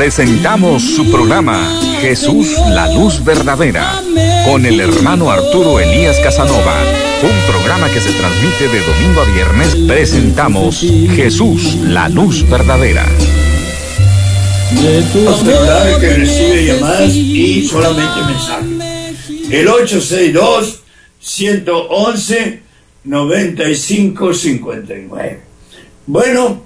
presentamos su programa Jesús, la luz verdadera, con el hermano Arturo Elías Casanova. Un programa que se transmite de domingo a viernes. Presentamos Jesús, la luz verdadera. Los celulares que recibe llamadas y solamente mensajes. El 862-111-9559. Bueno,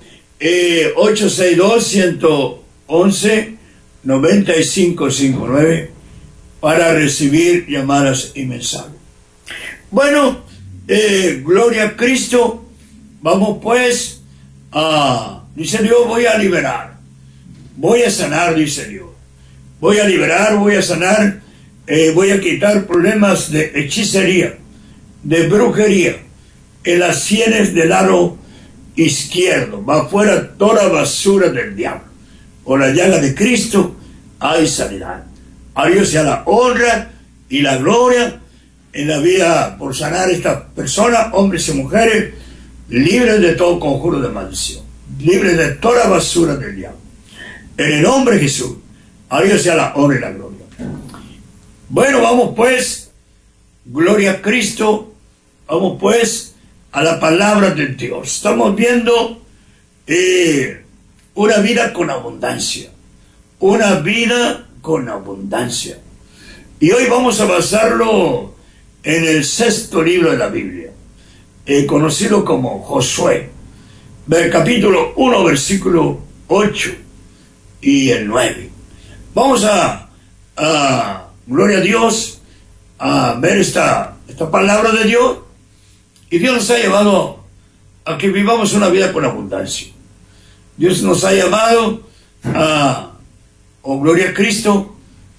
862-111-9559 para recibir llamadas y mensajes. Bueno, gloria a Cristo. Vamos pues a, dice Dios, voy a liberar, voy a sanar, dice Dios. Voy a liberar, voy a sanar, voy a quitar problemas de hechicería, de brujería, en las sienes del lado izquierdo. Va fuera toda basura del diablo. Por la llaga de Cristo hay sanidad. A Dios sea la honra y la gloria en la vida por sanar a esta persona, hombres y mujeres, libres de todo conjuro de maldición, libres de toda basura del diablo. En el nombre de Jesús, a Dios sea la honra y la gloria. Bueno, vamos pues, gloria a Cristo, vamos pues a la palabra de Dios. Estamos viendo una vida con abundancia, una vida con abundancia. Y hoy vamos a basarlo en el 6º libro de la Biblia, conocido como Josué, del capítulo 1, versículo 8 y el 9. Vamos a gloria a Dios, a ver esta palabra de Dios. Y Dios nos ha llevado a que vivamos una vida con abundancia. Dios nos ha llamado a, gloria a Cristo,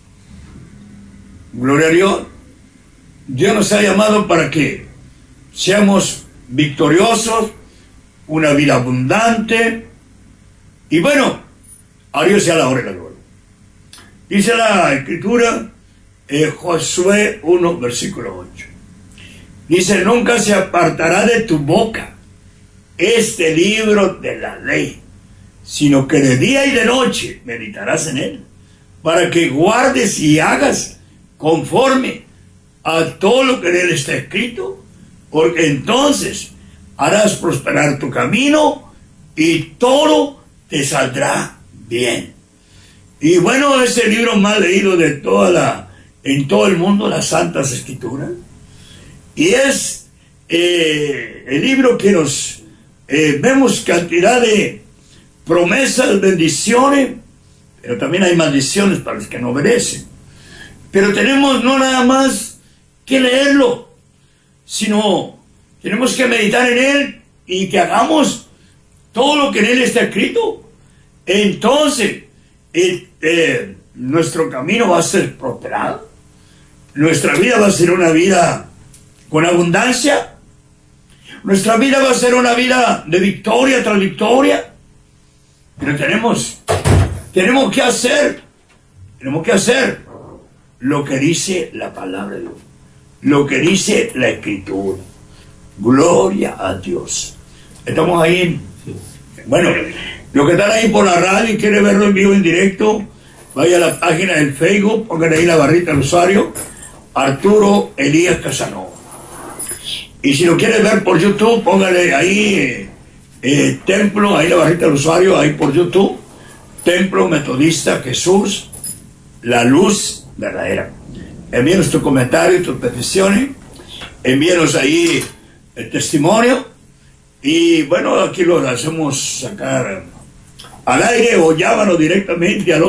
gloria a Dios. Dios nos ha llamado para que seamos victoriosos, una vida abundante. Y bueno, a Dios sea la honra y la gloria. Dice la Escritura, Josué 1, versículo 8. Dice, nunca se apartará de tu boca este libro de la ley, sino que de día y de noche meditarás en él, para que guardes y hagas conforme a todo lo que en él está escrito, porque entonces harás prosperar tu camino y todo te saldrá bien. Y bueno, es el libro más leído de en todo el mundo, las Santas Escrituras. Y es el libro que nos vemos cantidad de promesas, bendiciones, pero también hay maldiciones para los que no obedecen. Pero tenemos no nada más que leerlo, sino tenemos que meditar en él y que hagamos todo lo que en él está escrito. Entonces, nuestro camino va a ser prosperado, nuestra vida va a ser una vida con abundancia, nuestra vida va a ser una vida de victoria tras victoria. Pero tenemos que hacer lo que dice la palabra de Dios, lo que dice la Escritura. Gloria a Dios. Estamos ahí. Bueno, los que están ahí por la radio y quieren verlo en vivo, en directo, vaya a la página del Facebook, pongan ahí la barrita del usuario, Arturo Elías Casanova. Y si lo quieren ver por YouTube, póngale ahí Templo, ahí la barrita del usuario, ahí por YouTube, Templo Metodista Jesús, la luz verdadera. Envíenos tus comentarios, tus peticiones, envíenos ahí el testimonio. Y bueno, aquí lo hacemos sacar al aire o llámanos directamente al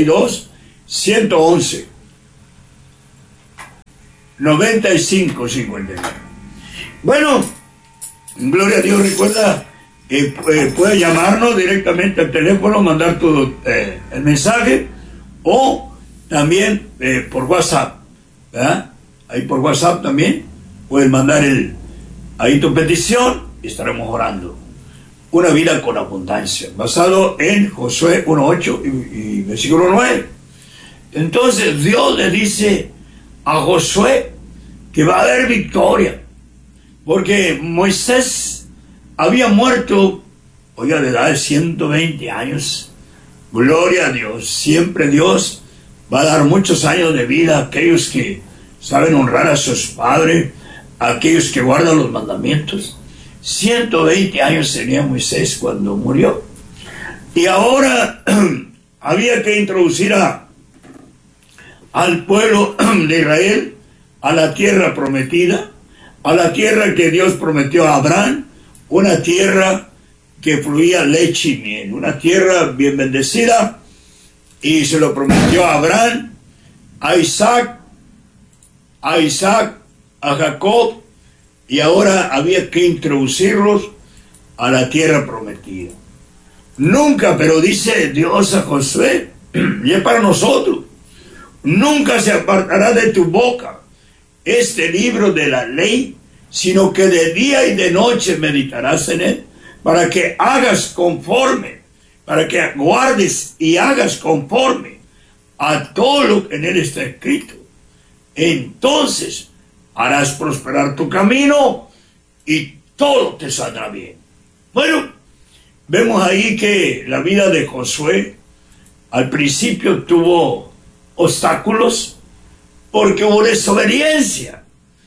862-111-9559. Bueno, gloria a Dios. Recuerda, puedes llamarnos directamente al teléfono, mandar el mensaje, o también por WhatsApp, ¿verdad? Ahí por WhatsApp también puedes mandar ahí tu petición y estaremos orando. Una vida con abundancia, basado en Josué 1:8 y versículo 9. Entonces Dios le dice a Josué que va a haber victoria, porque Moisés había muerto, oiga, de edad de 120 años, Gloria a Dios. Siempre Dios va a dar muchos años de vida a aquellos que saben honrar a sus padres, a aquellos que guardan los mandamientos. 120 años tenía Moisés cuando murió. Y ahora había que introducir al pueblo de Israel a la tierra prometida, a la tierra que Dios prometió a Abraham, una tierra que fluía leche y miel, una tierra bien bendecida, y se lo prometió a Abraham, a Isaac, a Jacob, y ahora había que introducirlos a la tierra prometida. Nunca, pero dice Dios a Josué, y es para nosotros, nunca se apartará de tu boca este libro de la ley, sino que de día y de noche meditarás en él, para que hagas conforme, para que guardes y hagas conforme a todo lo que en él está escrito. Entonces harás prosperar tu camino y todo te saldrá bien. Bueno, vemos ahí que la vida de Josué al principio tuvo obstáculos porque hubo desobediencia.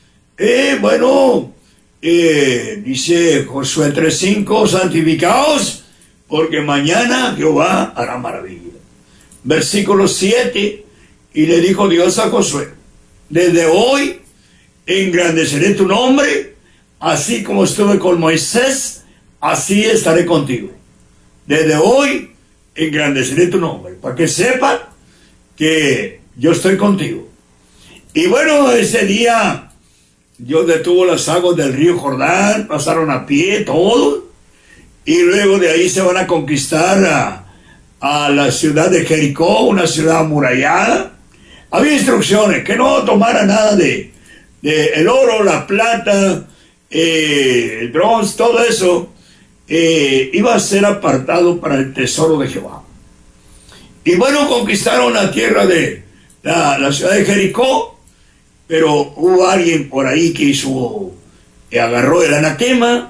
Dice Josué 3:5, santificaos porque mañana Jehová hará maravilla. Versículo 7, y le dijo Dios a Josué, desde hoy engrandeceré tu nombre, así como estuve con Moisés, así estaré contigo. Desde hoy engrandeceré tu nombre, para que sepan que yo estoy contigo. Y bueno, ese día Dios detuvo las aguas del río Jordán, pasaron a pie todos, y luego de ahí se van a conquistar a la ciudad de Jericó, una ciudad amurallada. Había instrucciones que no tomara nada de el oro, la plata, el bronce, todo eso iba a ser apartado para el tesoro de Jehová. Y bueno, conquistaron la tierra de la ciudad de Jericó, pero hubo alguien por ahí que agarró el anatema,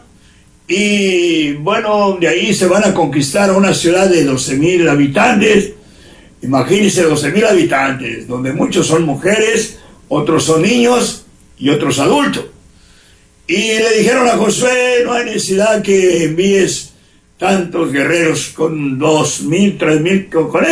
y bueno, de ahí se van a conquistar a una ciudad de 12,000 habitantes. Imagínense, 12,000 habitantes, donde muchos son mujeres, otros son niños y otros adultos. Y le dijeron a Josué, no hay necesidad que envíes tantos guerreros, con 2,000, 3,000,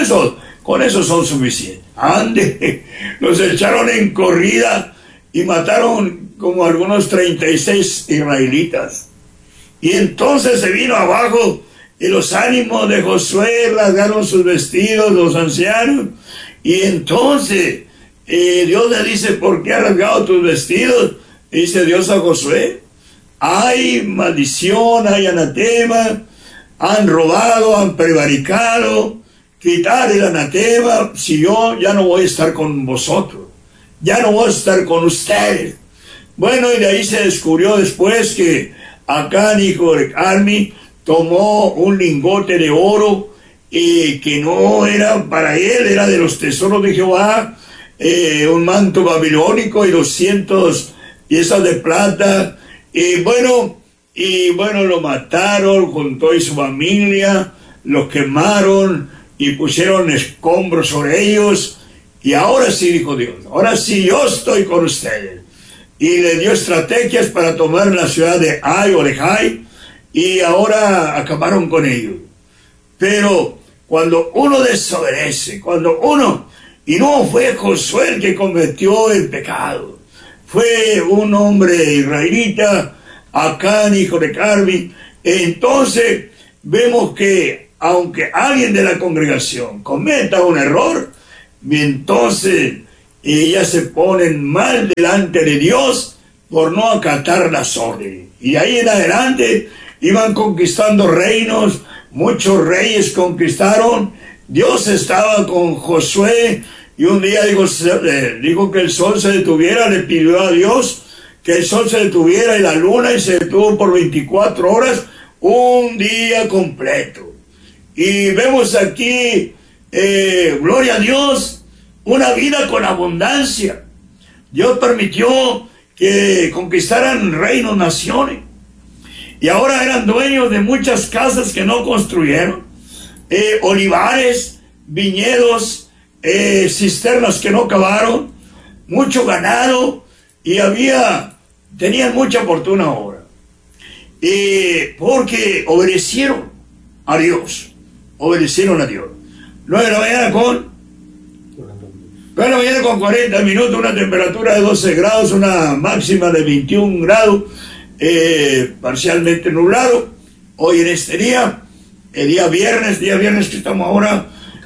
con eso son suficientes. Ande, los echaron en corrida y mataron como algunos 36 israelitas. Y entonces se vino abajo y los ánimos de Josué, rasgaron sus vestidos los ancianos. Y entonces Dios le dice, ¿por qué has rasgado tus vestidos? Dice Dios a Josué, hay maldición, hay anatema, han robado, han prevaricado, quitar el anatema, si yo ya no voy a estar con vosotros, ya no voy a estar con ustedes. Bueno, y de ahí se descubrió después que Acán, hijo de Carmi, tomó un lingote de oro que no era para él, era de los tesoros de Jehová, un manto babilónico y 200 piezas de plata, y bueno, lo mataron con toda su familia, los quemaron y pusieron escombros sobre ellos. Y ahora sí, dijo Dios, ahora sí yo estoy con ustedes. Y le dio estrategias para tomar la ciudad de Ai o de Jai, y ahora acabaron con ellos. Pero cuando uno desobedece, y no fue Josué el que cometió el pecado, fue un hombre israelita, Acán, hijo de Carmi. Entonces vemos que aunque alguien de la congregación cometa un error, entonces ellas se ponen mal delante de Dios por no acatar las órdenes. Y ahí en adelante iban conquistando reinos, muchos reyes conquistaron. Dios estaba con Josué, y un día dijo que el sol se detuviera, le pidió a Dios que el sol se detuviera y la luna, y se detuvo por 24 horas, un día completo. Y vemos aquí, gloria a Dios, una vida con abundancia. Dios permitió que conquistaran reinos, naciones, y ahora eran dueños de muchas casas que no construyeron. olivares, viñedos, cisternas que no cavaron, mucho ganado, y tenían mucha fortuna ahora. Porque obedecieron a Dios. 9 de la mañana con 40 minutos, una temperatura de 12 grados, una máxima de 21 grados, parcialmente nublado. Hoy en este día, el día viernes que estamos ahora,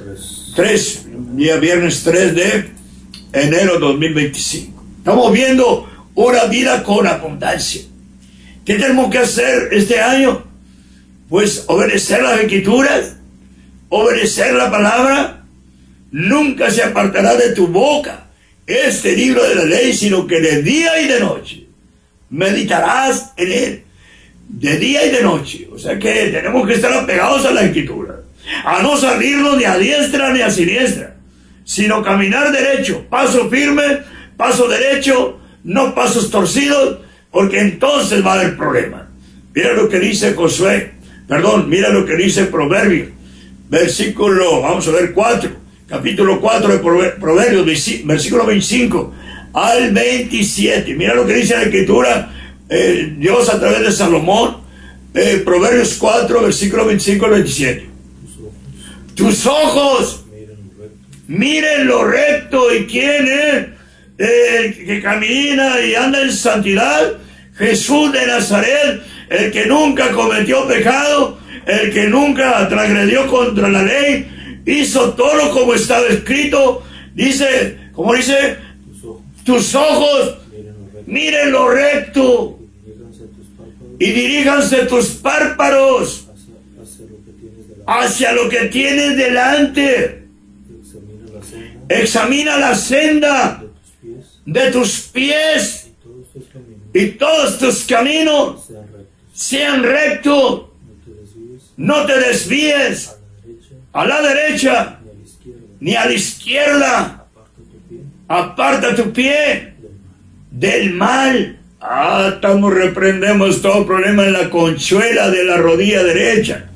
viernes 3 de enero 2025. Estamos viendo una vida con abundancia. ¿Qué tenemos que hacer este año? Pues obedecer las Escrituras, obedecer la palabra. Nunca se apartará de tu boca este libro de la ley, sino que de día y de noche meditarás en él, de día y de noche. O sea que tenemos que estar apegados a la Escritura, a no salirnos ni a diestra ni a siniestra, sino caminar derecho, paso firme, paso derecho, no pasos torcidos, porque entonces va a haber problema. Mira lo que dice mira lo que dice Proverbios, vamos a ver 4, capítulo 4 de Proverbios, versículo 25 al 27. Mira lo que dice la Escritura, Dios a través de Salomón, Proverbios 4, versículo 25 al 27. Tus ojos miren lo recto. ¿Y quién es el que camina y anda en santidad? Jesús de Nazaret, el que nunca cometió pecado, el que nunca transgredió contra la ley, hizo todo como estaba escrito. Dice, ¿cómo dice? Tus ojos miren lo recto y diríjanse tus párpados hacia lo que tienes delante. Examina la senda de tus pies, y todos tus caminos sean rectos. No te desvíes a la derecha ni a la izquierda. Aparta tu pie del mal. Reprendemos todo problema en la conchuela de la rodilla derecha.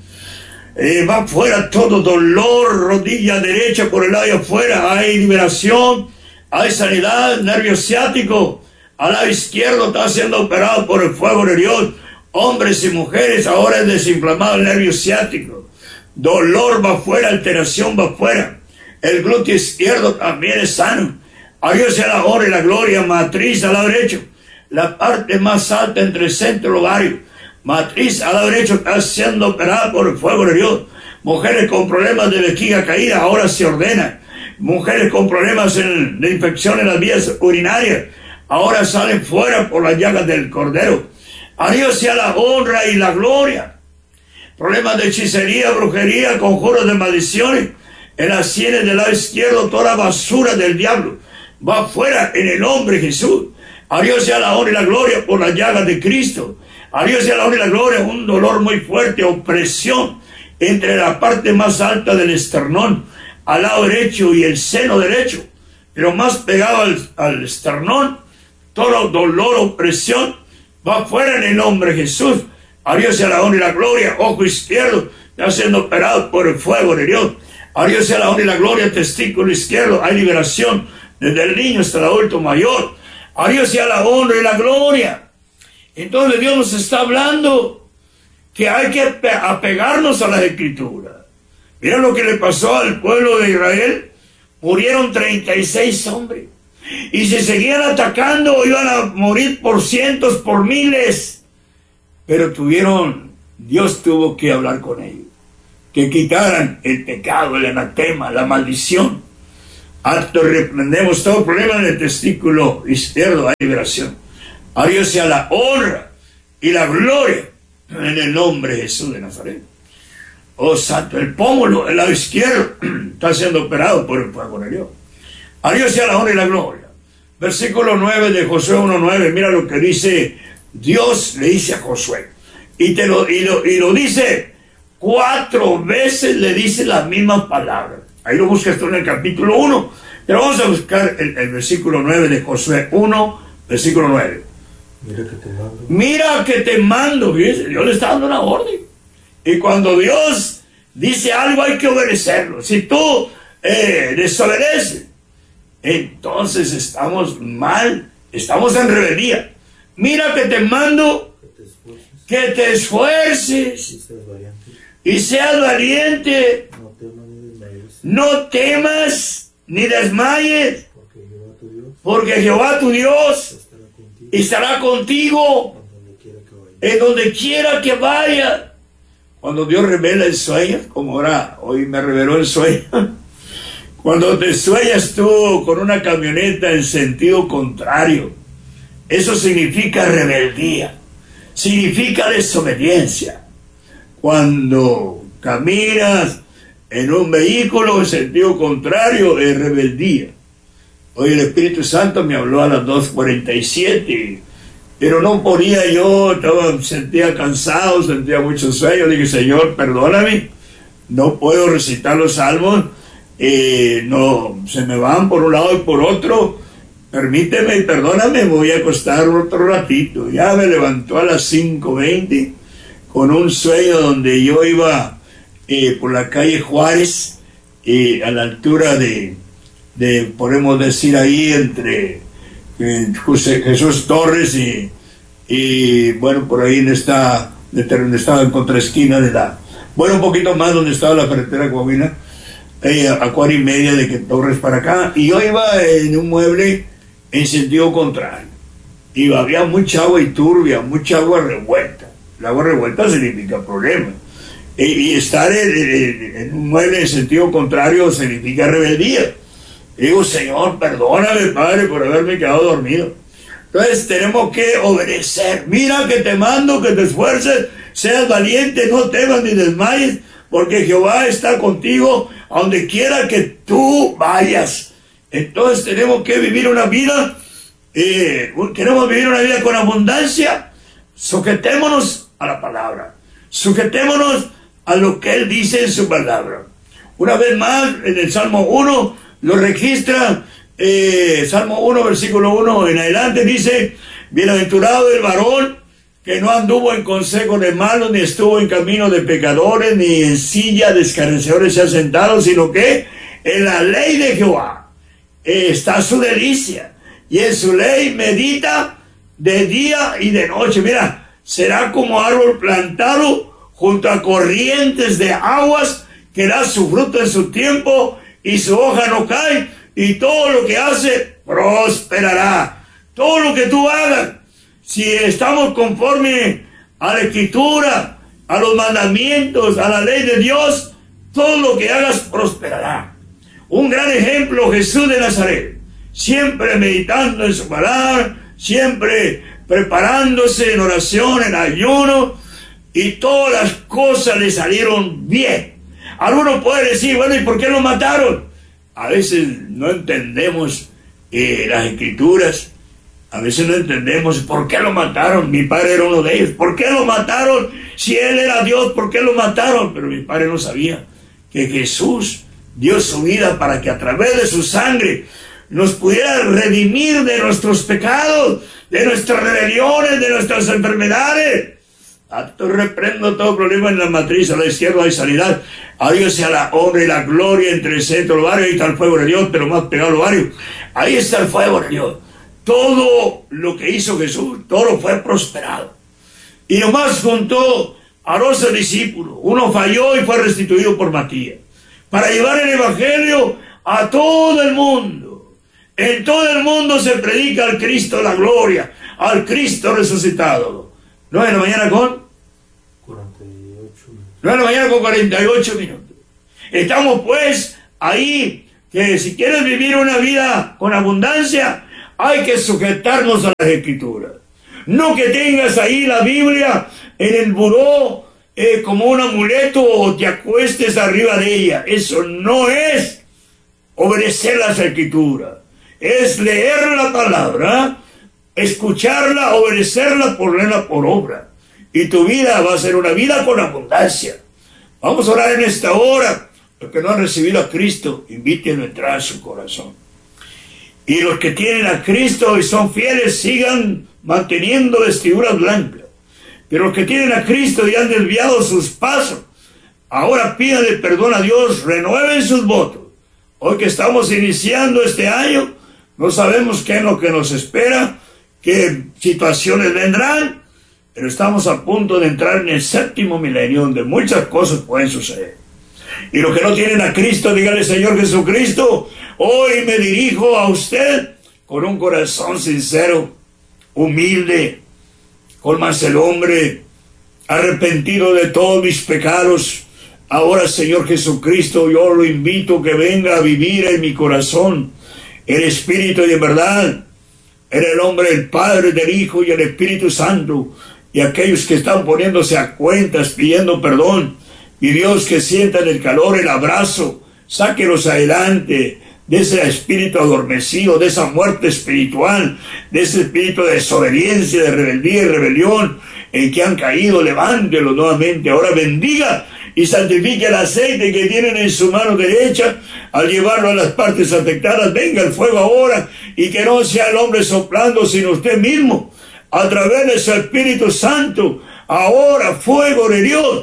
Va fuera todo dolor, rodilla derecha por el lado de afuera. Hay liberación, hay sanidad, nervio ciático. Al lado izquierdo está siendo operado por el fuego de Dios. Hombres y mujeres, ahora es desinflamado el nervio ciático. Dolor va afuera, alteración va afuera. El glúteo izquierdo también es sano. A Dios sea la honra y la gloria. Matriz al lado derecho, la parte más alta entre el centro y el ovario. Matriz al lado derecho está siendo operada por el fuego de Dios. Mujeres con problemas de vejiga caída ahora se ordenan. Mujeres con problemas de infección en las vías urinarias ahora salen fuera por las llagas del Cordero. A Dios sea la honra y la gloria. Problemas de hechicería, brujería, conjuros de maldiciones. En las sienes del lado izquierdo, toda basura del diablo va fuera en el nombre de Jesús. A Dios sea la honra y la gloria por las llagas de Cristo. A Dios sea la honra y la gloria. Un dolor muy fuerte, opresión entre la parte más alta del esternón, al lado derecho y el seno derecho, pero más pegado al esternón. Todo dolor, opresión va fuera en el nombre de Jesús. A Dios sea la honra y la gloria. Ojo izquierdo está siendo operado por el fuego de Dios. A Dios sea la honra y la gloria. Testículo izquierdo, hay liberación desde el niño hasta el adulto mayor. A Dios sea la honra y la gloria. Entonces Dios nos está hablando que hay que apegarnos a las Escrituras. Mira lo que le pasó al pueblo de Israel. Murieron 36 hombres. Y si seguían atacando, iban a morir por cientos, por miles. Pero Dios tuvo que hablar con ellos, que quitaran el pecado, el anatema, la maldición. Hasta reprendemos todo problema en el testículo izquierdo, hay liberación. A Dios sea la honra y la gloria en el nombre de Jesús de Nazaret. Oh santo, el pómulo, el lado izquierdo, está siendo operado por el fuego de Dios. A Dios sea la honra y la gloria. Versículo 9 de Josué 1:9, mira lo que dice Dios, le dice a Josué. Y lo dice 4 veces, le dice las mismas palabras. Ahí lo buscas tú en el capítulo 1. Pero vamos a buscar el versículo 9 de Josué 1, versículo 9. Mira que te mando. Dios le está dando una orden. Y cuando Dios dice algo, hay que obedecerlo. Si tú desobedeces, entonces estamos mal, estamos en rebeldía. Mira que te mando que te esfuerces y seas valiente. No temas ni desmayes, porque Jehová tu Dios estará contigo en donde quiera que vaya. Cuando Dios revela el sueño, como ahora hoy me reveló el sueño, cuando te sueñas tú con una camioneta en sentido contrario, eso significa rebeldía, significa desobediencia. Cuando caminas en un vehículo en sentido contrario, es rebeldía. Hoy el Espíritu Santo me habló a las 2:47, pero no podía yo, sentía cansado, sentía mucho sueño. Dije, Señor, perdóname, no puedo recitar los salmos, no, se me van por un lado y por otro, permíteme y perdóname, me voy a acostar otro ratito. Ya me levantó a las 5:20 con un sueño donde yo iba por la calle Juárez, a la altura de podemos decir ahí entre Jesús Torres y bueno, por ahí estaba en contraesquina de bueno, un poquito más donde estaba la carretera Coahuila, a 4:30 de que Torres para acá, y yo iba en un mueble en sentido contrario, y había mucha agua y turbia, mucha agua revuelta. El agua revuelta significa problema, y estar en un mueble en sentido contrario significa rebeldía. Digo, Señor, perdóname, Padre, por haberme quedado dormido. Entonces tenemos que obedecer. Mira que te mando que te esfuerces, seas valiente, no temas ni desmayes, porque Jehová está contigo a donde quiera que tú vayas. Entonces tenemos que vivir una vida, queremos vivir una vida con abundancia. Sujetémonos a la palabra, sujetémonos a lo que Él dice en su palabra. Una vez más, en el Salmo 1, lo registra, Salmo 1, versículo 1 en adelante, dice, bienaventurado el varón que no anduvo en consejo de malos, ni estuvo en camino de pecadores, ni en silla de escarnecedores se ha sentado, sino que en la ley de Jehová está su delicia, y en su ley medita de día y de noche. Mira, será como árbol plantado junto a corrientes de aguas, que da su fruto en su tiempo, y su hoja no cae, y todo lo que hace prosperará. Todo lo que tú hagas, si estamos conforme a la Escritura, a los mandamientos, a la ley de Dios, todo lo que hagas prosperará. Un gran ejemplo, Jesús de Nazaret, siempre meditando en su palabra, siempre preparándose en oración, en ayuno, y todas las cosas le salieron bien. Algunos pueden decir, bueno, ¿y por qué lo mataron? A veces no entendemos las Escrituras, a veces no entendemos por qué lo mataron. Mi padre era uno de ellos. ¿Por qué lo mataron? Si él era Dios, ¿por qué lo mataron? Pero mi padre no sabía que Jesús dio su vida para que a través de su sangre nos pudiera redimir de nuestros pecados, de nuestras rebeliones, de nuestras enfermedades. Reprendo todo problema en la matriz, a la izquierda hay sanidad. A Dios sea la honra y la gloria entre el centro del ovario. Ahí está el fuego de Dios, pero más pegado al ovario. Ahí está el fuego de Dios. Todo lo que hizo Jesús, todo fue prosperado. Y nomás juntó a 12 discípulos. Uno falló y fue restituido por Matías, para llevar el evangelio a todo el mundo. En todo el mundo se predica al Cristo de la gloria, al Cristo resucitado. 9 de la mañana con 9 de la mañana con 48 minutos. Estamos pues ahí, que si quieres vivir una vida con abundancia, hay que sujetarnos a las Escrituras. No que tengas ahí la Biblia en el buró como un amuleto, o te acuestes arriba de ella. Eso no es obedecer las Escrituras. Es leer la palabra, escucharla, obedecerla, ponerla por obra. Y tu vida va a ser una vida con abundancia. Vamos a orar en esta hora. Los que no han recibido a Cristo, invítenlo a entrar a su corazón. Y los que tienen a Cristo y son fieles, sigan manteniendo vestiduras blancas. Pero los que tienen a Cristo y han desviado sus pasos, Ahora pídanle perdón a Dios, renueven sus votos. Hoy que estamos iniciando este año, no sabemos qué es lo que nos espera, qué situaciones vendrán, pero estamos a punto de entrar en el 7º milenio, donde muchas cosas pueden suceder. Y los que no tienen a Cristo, díganle: Señor Jesucristo, hoy me dirijo a usted con un corazón sincero, humilde, con mansedumbre, arrepentido de todos mis pecados. Ahora, Señor Jesucristo, yo lo invito que venga a vivir en mi corazón, el Espíritu y en verdad, en el nombre del Padre, del Hijo y el Espíritu Santo. Y aquellos que están poniéndose a cuentas, pidiendo perdón, y Dios, que sientan el calor, el abrazo, sáquelos adelante de ese espíritu adormecido, de esa muerte espiritual, de ese espíritu de desobediencia, de rebeldía y rebelión en que han caído. Levántelos nuevamente. Ahora bendiga y santifique el aceite que tienen en su mano derecha. Al llevarlo a las partes afectadas, venga el fuego ahora, y que no sea el hombre soplando, sino usted mismo, a través de su Espíritu Santo. Ahora, fuego de Dios,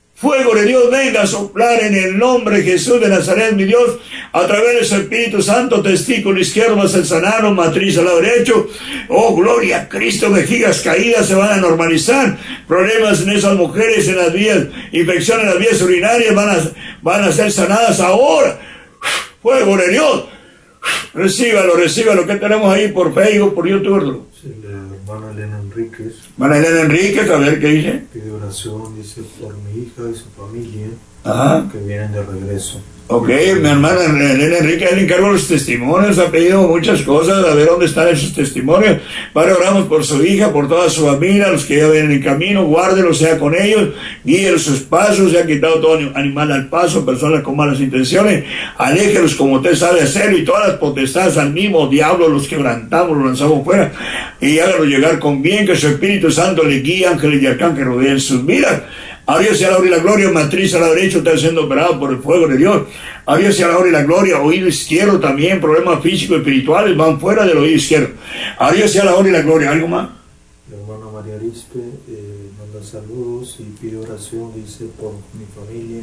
venga a soplar en el nombre de Jesús de Nazaret, mi Dios, a través de su Espíritu Santo. Testículo izquierdo va a ser sanado, matriz al lado derecho. Oh, gloria a Cristo, vejigas caídas se van a normalizar, problemas en esas mujeres, en las vías, infecciones en las vías urinarias van a ser sanadas ahora. Fuego de Dios, recíbalo. ¿Qué tenemos ahí por Facebook, por YouTube? Sí, la hermana Elena Enríquez. Hermana Elena Enríquez, a ver qué dice. Pide oración, dice, por mi hija y su familia. Ajá. Que vienen de regreso. Ok, mi hermana Elena Enríquez, le encargo los testimonios, ha pedido muchas cosas, a ver dónde están esos testimonios. Padre, oramos por su hija, por toda su familia, los que ya ven en el camino, guárdelos, sea con ellos, guíelos sus pasos, se ha quitado todo animal al paso, personas con malas intenciones, aléjelos como usted sabe hacerlo, y todas las potestades al mismo diablo los quebrantamos, los lanzamos fuera, y hágalo llegar con bien, que su Espíritu Santo le guíe, ángeles y arcángeles que rodeen sus vidas. A Dios sea la honra y la gloria, matriz a la derecha, está siendo operado por el fuego de Dios. A Dios sea la honra y la gloria, oído izquierdo también, problemas físicos y espirituales van fuera del oído izquierdo. A Dios sea la honra y la gloria. ¿Algo más? La hermana María Arispe manda saludos y pide oración, dice, por mi familia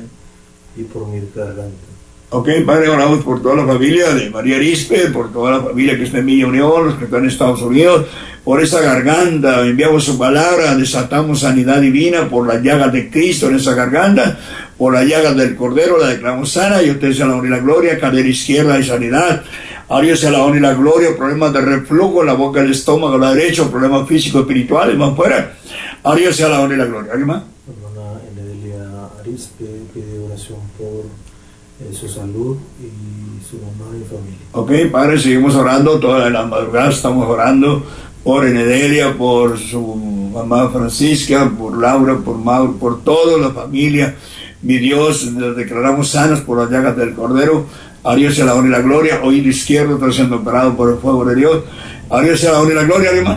y por mi garganta. Ok, Padre, oramos por toda la familia de María Arispe, por toda la familia que está en Villa Unión, los que están en Estados Unidos, por esa garganta, enviamos su palabra, desatamos sanidad divina por las llagas de Cristo en esa garganta, por las llagas del Cordero, la declaramos sana, y usted sea la honra y la gloria, cadera izquierda y sanidad. A Dios sea la honra y la gloria, problemas de reflujo en la boca del estómago, la derecha, problemas físicos, espirituales, van fuera. A Dios sea la honra y la gloria. ¿Alguien más? Hermana Enedelia Arispe pide oración por su salud y su mamá y familia. Ok, Padre, seguimos orando toda la madrugada, estamos orando por Enedelia, por su mamá Francisca, por Laura, por Mauro, por toda la familia. Mi Dios, los declaramos sanos por las llagas del Cordero. A Dios sea la honra y la gloria. Oído izquierdo está siendo operado por el fuego de Dios. A Dios sea la honra y la gloria. ¿Alguien más?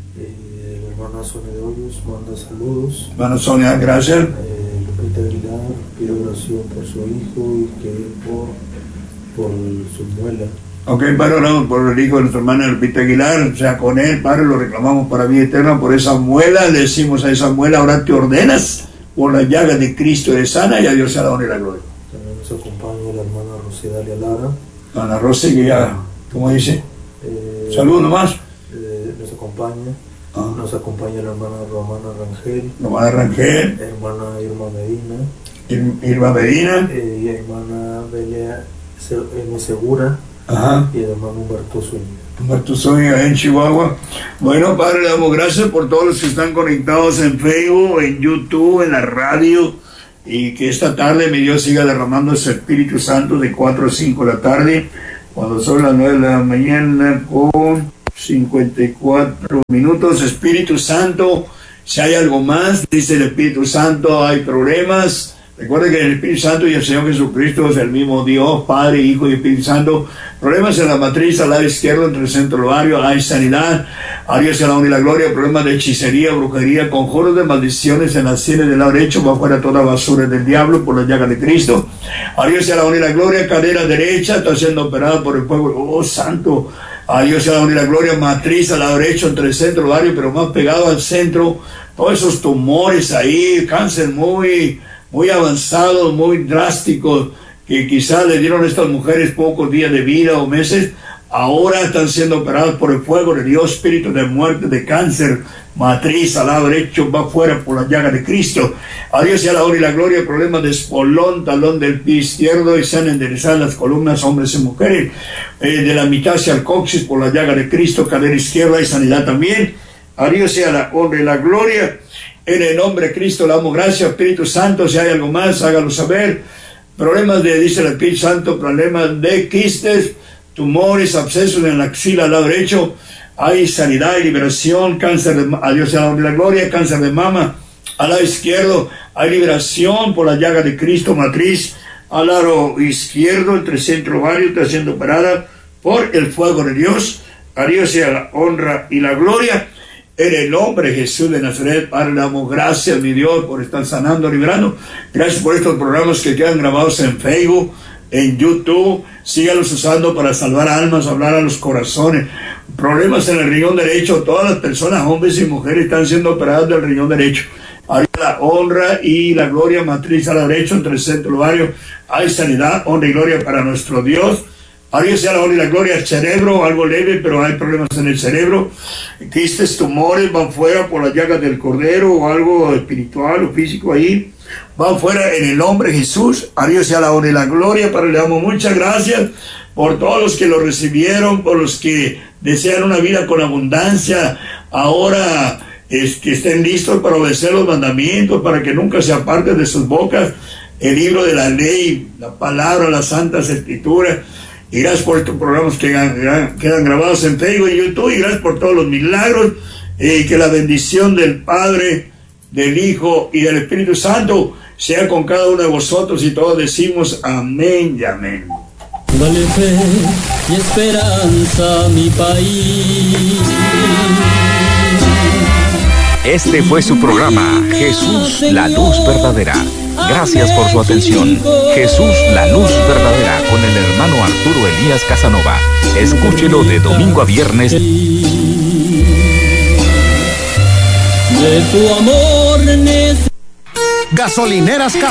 La hermana Sonia de Hoyos manda saludos. Hermana Sonia, gracias. Lupita Aguilar pide oración por su hijo y que por su muela. Ok, Padre, oramos por el hijo de nuestra hermana Lupita Aguilar, sea con él, Padre, lo reclamamos para vida eterna por esa muela. Le decimos a esa muela: ahora te ordenas por la llaga de Cristo, eres sana, y a Dios sea la honra y la gloria. También nos acompaña la hermana Rosedalia Lara. Ana Rosy, que ya, ¿cómo dice? Saludos nomás. Nos acompaña la hermana Romana Rangel. Romana Rangel. Hermana Irma Medina. Irma Medina. Y hermana Belia M. Segura. Ajá. Y el hermano Humberto Zúñiga. Humberto Zúñiga en Chihuahua. Bueno, Padre, le damos gracias por todos los que están conectados en Facebook, en YouTube, en la radio, y que esta tarde mi Dios siga derramando ese Espíritu Santo de 4 a 5 de la tarde, cuando son las 9 de la mañana con 54 minutos. Espíritu Santo, si hay algo más, dice el Espíritu Santo, hay problemas. Recuerden que el Espíritu Santo y el Señor Jesucristo es el mismo Dios, Padre, Hijo y Espíritu Santo. Problemas en la matriz al lado izquierdo, entre el centro ovario, hay sanidad. A Dios sea la honra y la gloria. Problemas de hechicería, brujería, conjuros de maldiciones en las sienes del lado derecho, va fuera toda basura del diablo por la llaga de Cristo. A Dios sea la honra y la gloria. Cadera derecha está siendo operada por el fuego. Oh, santo. A Dios sea la honra y la gloria. Matriz al lado derecho, entre el centro ovario, pero más pegado al centro. Todos esos tumores ahí, cáncer muy muy avanzados, muy drásticos, que quizás le dieron a estas mujeres pocos días de vida o meses, ahora están siendo operados por el fuego de Dios, espíritu de muerte, de cáncer, matriz, al lado derecho, va fuera por la llaga de Cristo. A Dios sea la honra y la gloria, problemas de espolón, talón del pie izquierdo, y se han enderezado las columnas, hombres y mujeres, de la mitad hacia el coxis por la llaga de Cristo, cadera izquierda y sanidad también. A Dios sea la honra y la gloria. En el nombre de Cristo le damos gracias, Espíritu Santo. Si hay algo más, hágalo saber. Problemas de, dice el Espíritu Santo, problemas de quistes, tumores, abscesos en la axila al lado derecho. Hay sanidad y liberación. Cáncer de, a Dios sea la honra y la gloria. Cáncer de mama al lado izquierdo. Hay liberación por la llaga de Cristo, matriz al lado izquierdo, entre centro ovario, está siendo operada por el fuego de Dios. A Dios sea la honra y la gloria. En el nombre de Jesús de Nazaret, Padre, le damos gracias, mi Dios, por estar sanando, liberando. Gracias por estos programas que quedan grabados en Facebook, en YouTube. Sígalos usando para salvar almas, hablar a los corazones. Problemas en el riñón derecho. Todas las personas, hombres y mujeres, están siendo operadas del riñón derecho. Hay la honra y la gloria, matriz a la derecha, entre el centro ovario. Hay sanidad, honra y gloria para nuestro Dios. A Dios sea la honra y la gloria. El cerebro, algo leve, pero hay problemas en el cerebro. Quistes, tumores, van fuera por las llagas del cordero, o algo espiritual o físico ahí. Van fuera en el nombre de Jesús. A Dios sea la honra y la gloria. Padre, le damos muchas gracias por todos los que lo recibieron, por los que desean una vida con abundancia. Ahora que estén listos para obedecer los mandamientos, para que nunca se aparte de sus bocas el libro de la ley, la palabra, las santas escrituras. Y gracias por estos programas que quedan grabados en Facebook y YouTube, y gracias por todos los milagros, y que la bendición del Padre, del Hijo y del Espíritu Santo sea con cada uno de vosotros, y todos decimos amén y amén. Dale fe y esperanza a mi país. Este fue su programa, Jesús, la luz verdadera. Gracias por su atención. Jesús, la luz verdadera, con el hermano Arturo Elías Casanova. Escúchelo de domingo a viernes. De tu amor. Gasolineras